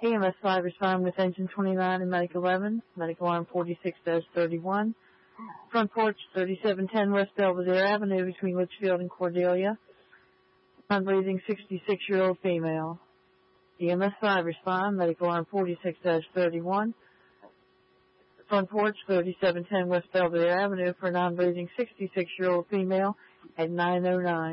EMS 5 respond with engine 29 and medic 11, medical arm 46-31. Front porch 3710 West Belvedere Avenue between Litchfield and Cordelia. Non-breathing 66-year-old female. EMS 5 respond, medical arm 46-31. Front porch 3710 West Belvedere Avenue for non-breathing 66-year-old female at 9:09.